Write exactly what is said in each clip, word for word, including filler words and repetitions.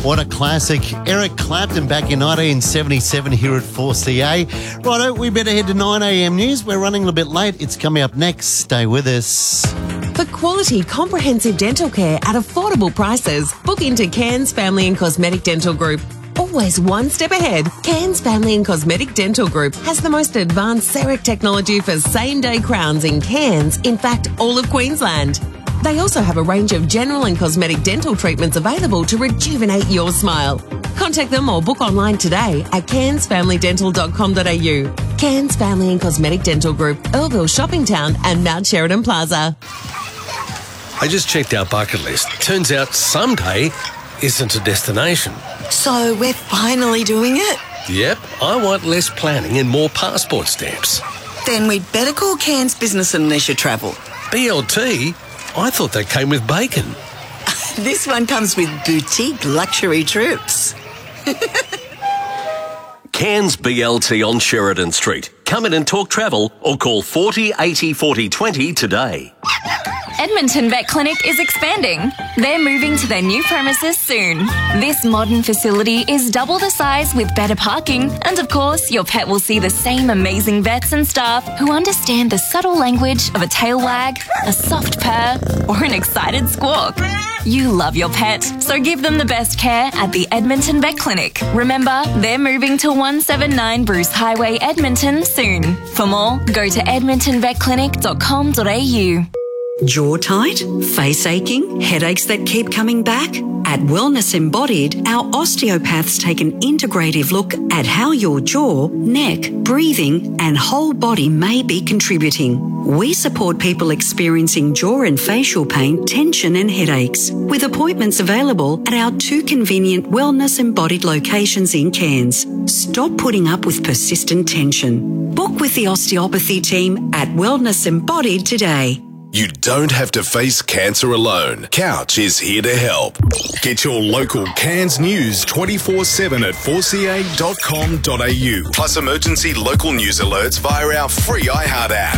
What a classic. Eric Clapton back in nineteen seventy-seven here at four C A. Righto, we better head to nine a m news. We're running a little bit late. It's coming up next. Stay with us. For quality, comprehensive dental care at affordable prices, book into Cairns Family and Cosmetic Dental Group. Always one step ahead, Cairns Family and Cosmetic Dental Group has the most advanced CEREC technology for same-day crowns in Cairns, in fact, all of Queensland. They also have a range of general and cosmetic dental treatments available to rejuvenate your smile. Contact them or book online today at cairns family dental dot com dot a u. Cairns Family and Cosmetic Dental Group, Earlville Shopping Town and Mount Sheridan Plaza. I just checked our bucket list. Turns out someday isn't a destination. So we're finally doing it? Yep, I want less planning and more passport stamps. Then we'd better call Cairns Business and Leisure Travel. B L T? I thought they came with bacon. This one comes with boutique luxury trips. Cairns B L T on Sheridan Street. Come in and talk travel or call forty eighty forty twenty today. Edmonton Vet Clinic is expanding. They're moving to their new premises soon. This modern facility is double the size with better parking, and of course, your pet will see the same amazing vets and staff who understand the subtle language of a tail wag, a soft purr, or an excited squawk. You love your pet, so give them the best care at the Edmonton Vet Clinic. Remember, they're moving to one seventy-nine Bruce Highway, Edmonton soon. For more, go to edmonton vet clinic dot com dot a u. Jaw tight? Face aching? Headaches that keep coming back? At Wellness Embodied, our osteopaths take an integrative look at how your jaw, neck, breathing and whole body may be contributing. We support people experiencing jaw and facial pain, tension and headaches, with appointments available at our two convenient Wellness Embodied locations in Cairns. Stop putting up with persistent tension. Book with the osteopathy team at Wellness Embodied today. You don't have to face cancer alone. Couch is here to help. Get your local Cairns news twenty-four seven at four c a dot com dot a u. Plus emergency local news alerts via our free iHeart app.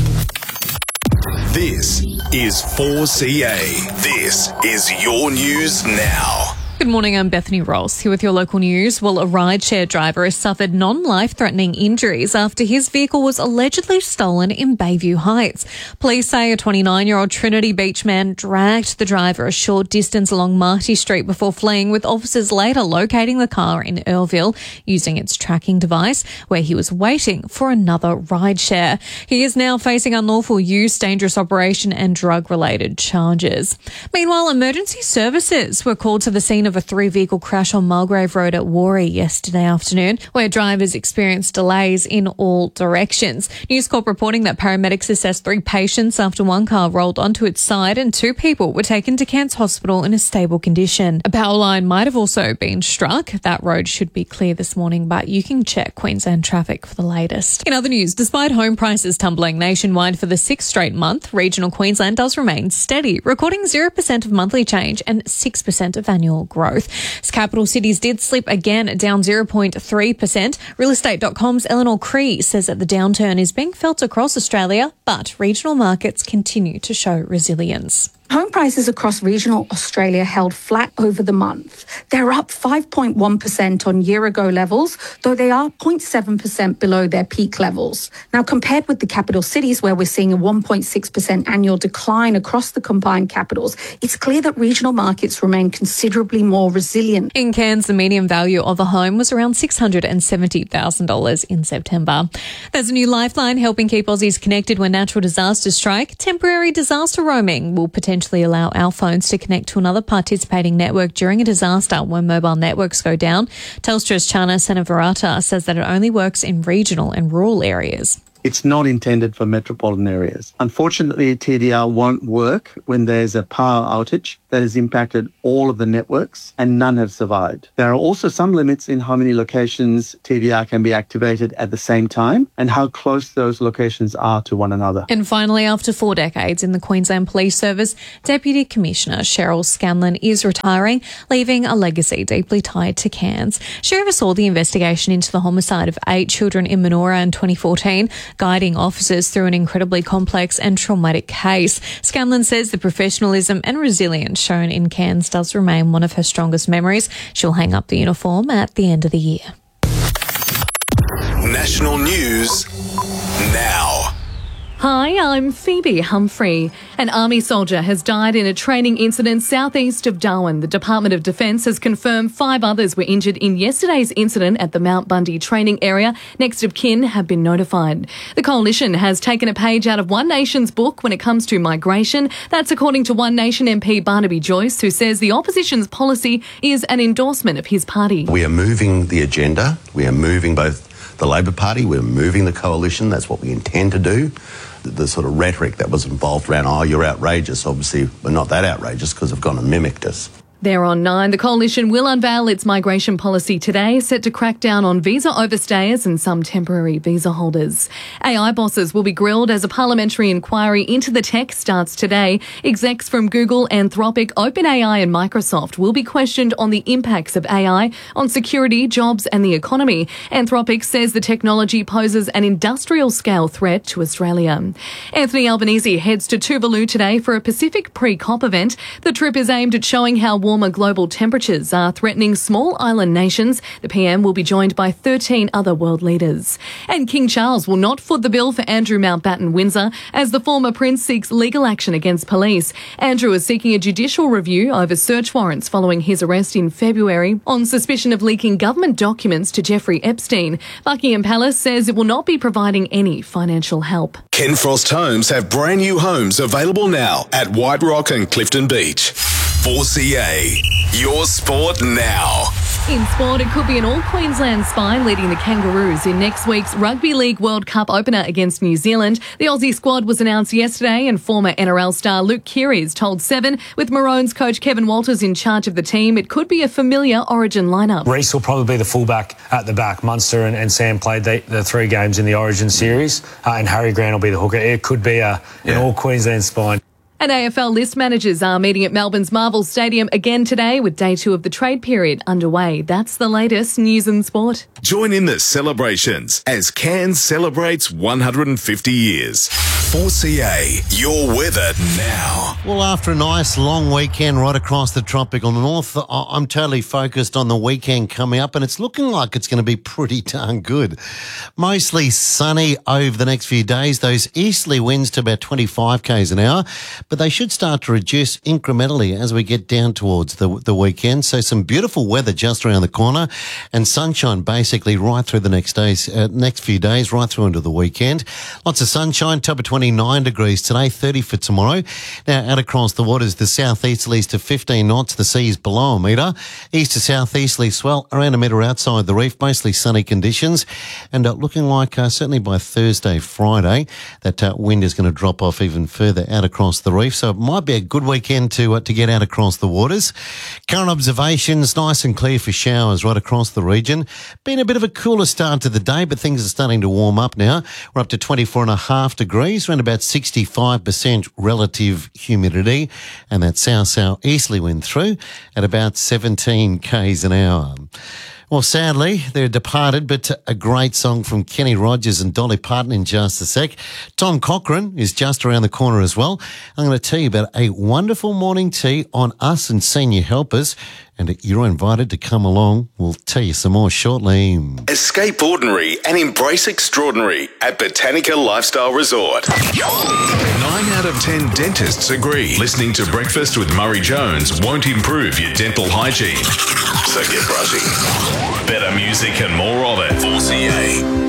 This is four C A. This is your news now. Good morning, I'm Bethany Ross here with your local news. Well, a rideshare driver has suffered non-life-threatening injuries after his vehicle was allegedly stolen in Bayview Heights. Police say a twenty-nine-year-old Trinity Beach man dragged the driver a short distance along Marty Street before fleeing, with officers later locating the car in Earlville using its tracking device, where he was waiting for another rideshare. He is now facing unlawful use, dangerous operation and drug-related charges. Meanwhile, emergency services were called to the scene of a three-vehicle crash on Mulgrave Road at Warrie yesterday afternoon, where drivers experienced delays in all directions. News Corp reporting that paramedics assessed three patients after one car rolled onto its side and two people were taken to Cairns Hospital in a stable condition. A power line might have also been struck. That road should be clear this morning, but you can check Queensland Traffic for the latest. In other news, despite home prices tumbling nationwide for the sixth straight month, regional Queensland does remain steady, recording zero percent of monthly change and six percent of annual growth. growth. Capital cities did slip again, down zero point three percent. real estate dot com's Eleanor Cree says that the downturn is being felt across Australia, but regional markets continue to show resilience. Home prices across regional Australia held flat over the month. They're up five point one percent on year-ago levels, though they are zero point seven percent below their peak levels. Now, compared with the capital cities, where we're seeing a one point six percent annual decline across the combined capitals, it's clear that regional markets remain considerably more resilient. In Cairns, the median value of a home was around six hundred seventy thousand dollars in September. There's a new lifeline helping keep Aussies connected when natural disasters strike. Temporary disaster roaming will potentially allow our phones to connect to another participating network during a disaster when mobile networks go down. Telstra's Chana Senavirata says that it only works in regional and rural areas. It's not intended for metropolitan areas. Unfortunately, T D R won't work when there's a power outage that has impacted all of the networks and none have survived. There are also some limits in how many locations T D R can be activated at the same time and how close those locations are to one another. And finally, after four decades in the Queensland Police Service, Deputy Commissioner Cheryl Scanlon is retiring, leaving a legacy deeply tied to Cairns. She oversaw the investigation into the homicide of eight children in Manoora in twenty fourteen, guiding officers through an incredibly complex and traumatic case. Scanlon says the professionalism and resilience event shown in Cairns does remain one of her strongest memories. She'll hang up the uniform at the end of the year. National news now. Hi, I'm Phoebe Humphrey. An Army soldier has died in a training incident southeast of Darwin. The Department of Defence has confirmed five others were injured in yesterday's incident at the Mount Bundy training area. Next of kin have been notified. The Coalition has taken a page out of One Nation's book when it comes to migration. That's according to One Nation M P Barnaby Joyce, who says the opposition's policy is an endorsement of his party. We are moving the agenda. We are moving both the Labor Party, we're moving the Coalition. That's what we intend to do. The, the sort of rhetoric that was involved around, oh, you're outrageous. Obviously, we're not that outrageous because they've gone and mimicked us. There on nine, the Coalition will unveil its migration policy today, set to crack down on visa overstayers and some temporary visa holders. A I bosses will be grilled as a parliamentary inquiry into the tech starts today. Execs from Google, Anthropic, OpenAI and Microsoft will be questioned on the impacts of A I on security, jobs and the economy. Anthropic says the technology poses an industrial-scale threat to Australia. Anthony Albanese heads to Tuvalu today for a Pacific pre-COP event. The trip is aimed at showing how warmer global temperatures are threatening small island nations. The P M will be joined by thirteen other world leaders. And King Charles will not foot the bill for Andrew Mountbatten Windsor as the former prince seeks legal action against police. Andrew is seeking a judicial review over search warrants following his arrest in February on suspicion of leaking government documents to Jeffrey Epstein. Buckingham Palace says it will not be providing any financial help. Ken Frost Homes have brand new homes available now at White Rock and Clifton Beach. four C A, your sport now. In sport, it could be an all-Queensland spine leading the Kangaroos in next week's Rugby League World Cup opener against New Zealand. The Aussie squad was announced yesterday and former N R L star Luke Keary has told Seven, with Maroons coach Kevin Walters in charge of the team, it could be a familiar Origin lineup. Reece will probably be the fullback at the back. Munster and, and Sam played the, the three games in the Origin series, uh, and Harry Grant will be the hooker. It could be a, yeah. an all-Queensland spine. And A F L list managers are meeting at Melbourne's Marvel Stadium again today with day two of the trade period underway. That's the latest news and sport. Join in the celebrations as Cairns celebrates one hundred fifty years. four C A, your weather now. Well, after a nice long weekend right across the tropical north, I'm totally focused on the weekend coming up, and it's looking like it's going to be pretty darn good. Mostly sunny over the next few days. Those easterly winds to about twenty-five kays an hour. But they should start to reduce incrementally as we get down towards the the weekend. So some beautiful weather just around the corner and sunshine basically right through the next days, uh, next few days, right through into the weekend. Lots of sunshine, top of twenty-nine degrees today, thirty for tomorrow. Now out across the waters, the southeasterlies to fifteen knots, the sea's below a metre. East to southeasterly swell around a metre outside the reef, mostly sunny conditions. And uh, looking like uh, certainly by Thursday, Friday, that uh, wind is going to drop off even further out across the reef, so it might be a good weekend to uh, to get out across the waters. Current observations, nice and clear for showers right across the region. Been a bit of a cooler start to the day, but things are starting to warm up now. We're up to twenty-four and a half degrees, around about sixty-five percent relative humidity, and that south-south easterly wind through at about seventeen kays an hour. Well, sadly, they're departed, but a great song from Kenny Rogers and Dolly Parton in just a sec. Tom Cochrane is just around the corner as well. I'm going to tell you about a wonderful morning tea on us and senior helpers, and you're invited to come along. We'll tell you some more shortly. Escape ordinary and embrace extraordinary at Botanica Lifestyle Resort. Nine out of ten dentists agree listening to Breakfast with Murray Jones won't improve your dental hygiene. So get brushing. Better music and more of it. four C A.